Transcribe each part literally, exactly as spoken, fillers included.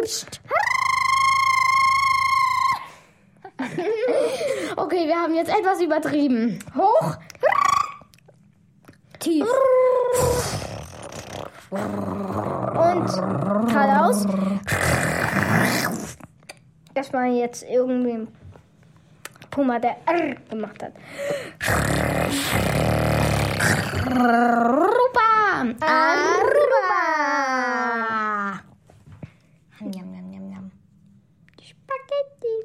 Okay, wir haben jetzt etwas übertrieben. Hoch. Tief. Und geradeaus. Das war jetzt irgendwie ein Puma, der R gemacht hat. Aruba! Aruba! Njam, njam, njam, njam. Spaghetti.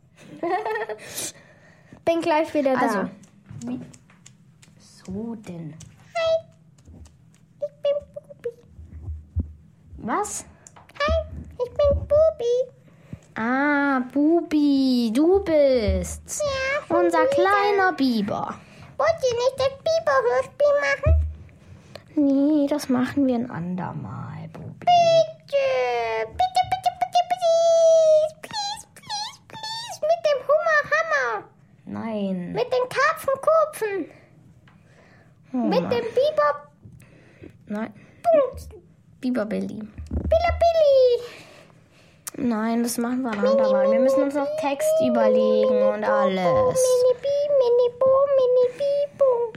Bin gleich wieder da. Also, wie so denn? Hi, ich bin Bubi. Was? Hi, ich bin Bubi. Ah, Bubi, du bist's. Ja, Unser wieder. kleiner Biber. Wollt ihr nicht das Biber-Hörspiel machen? Nee, das machen wir ein andermal, Bubi. Bitte, bitte, bitte, bitte, please, please, please, please, mit dem Hummerhammer, Nein. mit den Karpfenkurpfen, Oh, mit Mann. dem Biber, Nein. Punkt, Biber Billy. Billy. Nein, das machen wir ein andermal. Wir müssen uns noch Text überlegen und alles. Mini Bi, Mini Bo, Mini Bibo.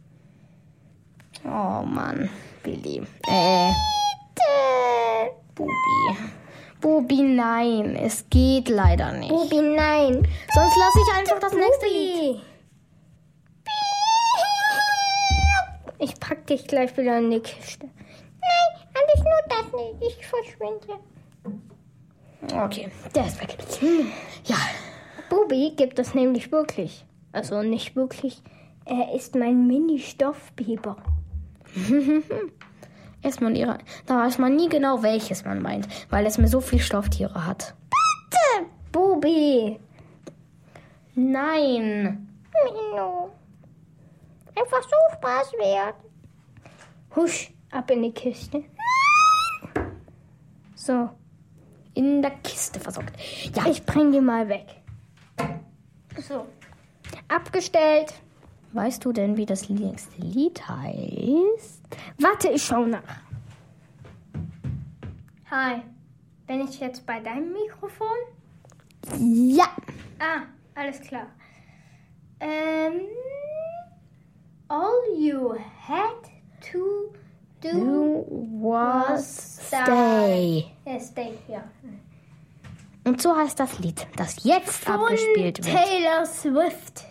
Oh Mann, Billy. Äh, Bitte. Bubi. Bubi, nein, es geht leider nicht. Bubi, nein. Sonst lasse ich einfach das nächste Lied. Bubi. Ich pack dich gleich wieder in die Kiste. Nein, alles nur das nicht. Ich verschwinde. Okay, der ist weg. Ja, Bubi gibt es nämlich wirklich. Also nicht wirklich. Er ist mein Mini-Stoffbiber. ist man ihre, da weiß man nie genau, welches man meint, weil es mir so viel Stofftiere hat. Bitte, Bubi. Nein. Mino. Einfach so Spaß wert. Husch, ab in die Kiste. So, In der Kiste versorgt. Ja, ich bring die mal weg. So, abgestellt. weißt du denn, wie das nächste Lied heißt? Warte, ich schau nach. Hi, bin ich jetzt bei deinem Mikrofon? Ja. Ah, alles klar. Ähm, all you had to do Du was stay. Ja, stay, ja. Und so heißt das Lied, das jetzt abgespielt wird. Taylor Swift.